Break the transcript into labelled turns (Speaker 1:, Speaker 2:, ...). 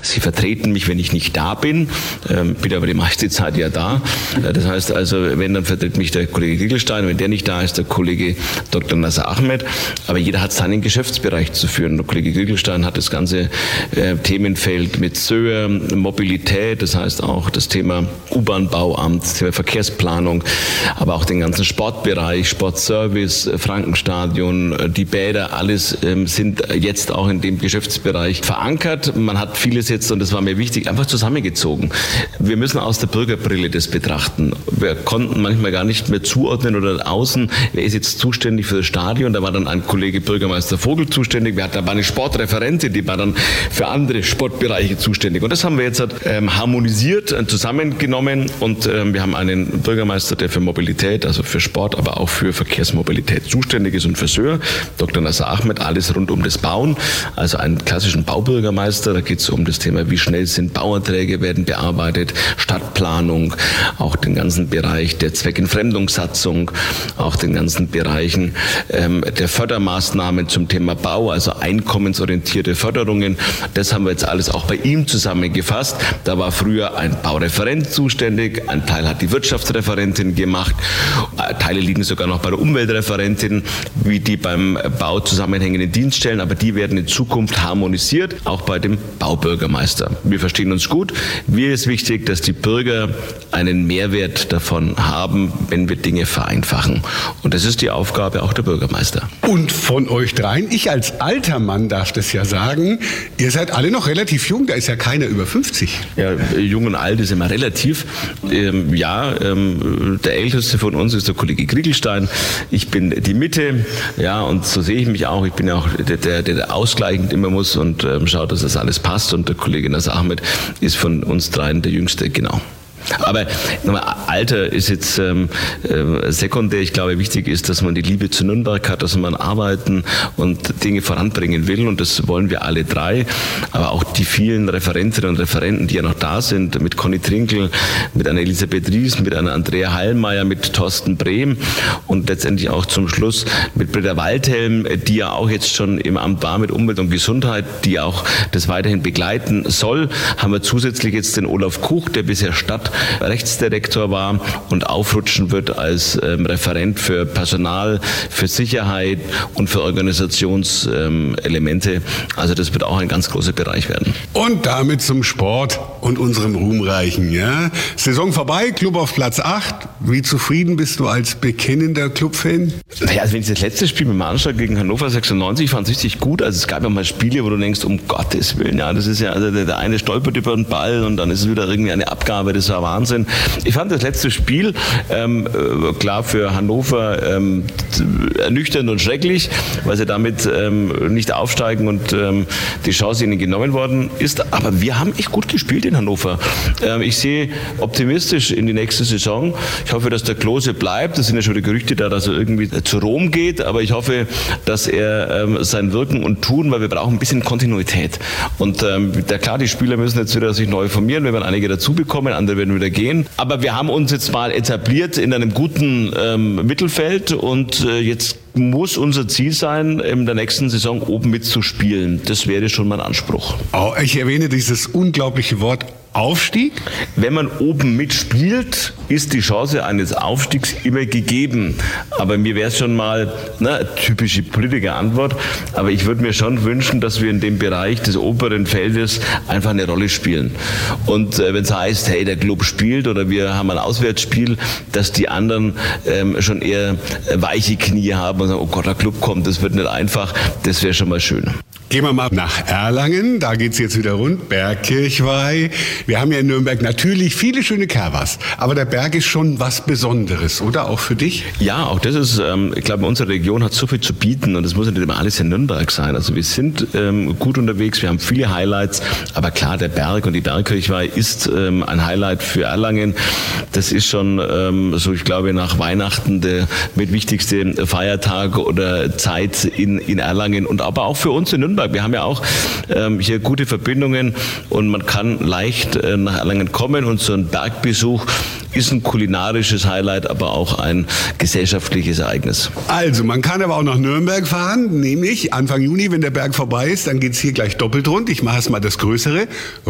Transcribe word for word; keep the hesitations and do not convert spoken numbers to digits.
Speaker 1: Sie vertreten mich, wenn ich nicht da bin, ähm, bin aber die meiste Zeit ja da. Äh, das heißt also, wenn, dann vertritt mich der Kollege Kriegelstein, wenn der nicht da ist, der Kollege Doktor Nasser Ahmed. Aber jeder hat seinen Geschäftsbereich zu führen. Der Kollege Kriegelstein hat das ganze äh, Themenfeld mit S Ö R, Mobilität, das heißt auch das Thema U-Bahn-Bauamt, das Thema Verkehrsplanung, aber auch den ganzen Sportbereich, Sportservice, Frankenstadion, die Bäder, alles ähm, sind jetzt auch in dem Geschäftsbereich verankert. Man hat vieles jetzt, und das war mir wichtig, einfach zusammengezogen. Wir müssen aus der Bürgerbrille das betrachten. Wir konnten manchmal gar nicht mehr zuordnen oder außen, wer ist jetzt zuständig für das Stadion. Da war dann ein Kollege Bürgermeister Vogel zuständig. Wir hatten aber eine Sportreferentin, die war dann für andere Sportbereiche zuständig. Und das haben wir jetzt ähm, harmonisiert, äh, zusammengenommen, und ähm, wir haben einen Bürgermeister, der für Mobilität, also für Sport, aber auch für Verkehrsmobilität zuständig ist und für S Ö R, Doktor Nasser Ahmed, alles rund um das Bauen, also einen klassischen Baubürgermeister. Da geht es um das Thema, wie schnell sind Bauanträge, werden bearbeitet, Stadtplanung, auch den ganzen Bereich der Zweckentfremdungssatzung, auch den ganzen Bereichen ähm, der Fördermaßnahmen zum Thema Bau, also einkommensorientierte Förderungen. Das haben wir jetzt alles auch bei ihm zusammengefasst. Da war früher ein Baureferent zuständig, ein Teil hat die Wirtschaftsreferentin gemacht, Teile liegen sogar noch bei der Umweltreferentin, wie die beim Bau zusammenhängenden Dienststellen, aber die werden in Zukunft harmonisiert, auch bei dem Baubürgermeister. Wir verstehen uns gut. Mir ist wichtig, dass die Bürger einen Mehrwert davon haben, wenn wir Dinge vereinfachen. Und das ist die Aufgabe auch der Bürgermeister.
Speaker 2: Und von euch dreien, ich als alter Mann darf das ja sagen, ihr seid alle noch relativ jung, da ist ja keiner über fünfzig.
Speaker 1: Ja, jung und alt ist immer relativ. Ähm, ja, ähm, der älteste von uns ist der Kollege Kriegelstein. Ich bin die Mitte, ja, und so sehe ich mich auch. Ich bin ja auch der, der, der ausgleichend immer muss und ähm, schaut, dass das alles passt. Und der Kollege Nasser Ahmed ist von uns dreien der Jüngste, genau. Aber nochmal, Alter ist jetzt ähm, äh, sekundär. Ich glaube, wichtig ist, dass man die Liebe zu Nürnberg hat, dass man arbeiten und Dinge voranbringen will. Und das wollen wir alle drei. Aber auch die vielen Referentinnen und Referenten, die ja noch da sind, mit Conny Trinkel, mit einer Elisabeth Ries, mit einer Andrea Heilmeier, mit Thorsten Brehm und letztendlich auch zum Schluss mit Britta Waldhelm, die ja auch jetzt schon im Amt war mit Umwelt und Gesundheit, die auch das weiterhin begleiten soll. Haben wir zusätzlich jetzt den Olaf Kuch, der bisher Stadt Rechtsdirektor war und aufrutschen wird als ähm, Referent für Personal, für Sicherheit und für Organisationselemente. Ähm, also das wird auch ein ganz großer Bereich werden.
Speaker 2: Und damit zum Sport und unserem Ruhmreichen. Ja? Saison vorbei, Club auf Platz acht. Wie zufrieden bist du als bekennender Clubfan?
Speaker 1: Naja, also wenn ich das letzte Spiel mit dem anschaue gegen Hannover sechsundneunzig, fand es richtig gut. Also es gab ja mal Spiele, wo du denkst, um Gottes Willen, ja, das ist ja, also der, der eine stolpert über den Ball und dann ist es wieder irgendwie eine Abgabe, das war Wahnsinn. Ich fand das letzte Spiel, ähm, klar für Hannover ähm, ernüchternd und schrecklich, weil sie damit ähm, nicht aufsteigen und ähm, die Chance ihnen genommen worden ist. Aber wir haben echt gut gespielt in Hannover. Ähm, ich sehe optimistisch in die nächste Saison. Ich hoffe, dass der Klose bleibt. Es sind ja schon die Gerüchte da, dass er irgendwie zu Rom geht. Aber ich hoffe, dass er ähm, sein Wirken und Tun, weil wir brauchen ein bisschen Kontinuität. Und ähm, da klar, die Spieler müssen jetzt wieder sich neu formieren. Wir werden einige dazu bekommen, andere werden wieder gehen. Aber wir haben uns jetzt mal etabliert in einem guten ähm, Mittelfeld und äh, jetzt muss unser Ziel sein, in der nächsten Saison oben mitzuspielen. Das wäre schon mein Anspruch.
Speaker 2: Oh, ich erwähne dieses unglaubliche Wort Aufstieg?
Speaker 1: Wenn man oben mitspielt, ist die Chance eines Aufstiegs immer gegeben. Aber mir wäre es schon mal eine typische Politikerantwort. Aber ich würde mir schon wünschen, dass wir in dem Bereich des oberen Feldes einfach eine Rolle spielen. Und äh, wenn es heißt, hey, der Club spielt oder wir haben ein Auswärtsspiel, dass die anderen ähm, schon eher weiche Knie haben und sagen, oh Gott, der Club kommt, das wird nicht einfach. Das wäre schon mal schön.
Speaker 2: Gehen wir mal nach Erlangen, da geht's jetzt wieder rund, Bergkirchweih. Wir haben ja in Nürnberg natürlich viele schöne Kerwas, aber der Berg ist schon was Besonderes, oder? Auch für dich?
Speaker 1: Ja, auch das ist, ähm, ich glaube, unsere Region hat so viel zu bieten und es muss nicht immer alles in Nürnberg sein. Also wir sind ähm, gut unterwegs, wir haben viele Highlights, aber klar, der Berg und die Bergkirchweih ist ähm, ein Highlight für Erlangen. Das ist schon ähm, so, ich glaube, nach Weihnachten der mit wichtigste Feiertag oder Zeit in, in Erlangen und aber auch für uns in Nürnberg. Wir haben ja auch ähm, hier gute Verbindungen und man kann leicht äh, nach Erlangen kommen und so ein Bergbesuch ist ein kulinarisches Highlight, aber auch ein gesellschaftliches Ereignis.
Speaker 2: Also, man kann aber auch nach Nürnberg fahren, nämlich Anfang Juni, wenn der Berg vorbei ist, dann geht's hier gleich doppelt rund. Ich mache es mal das Größere.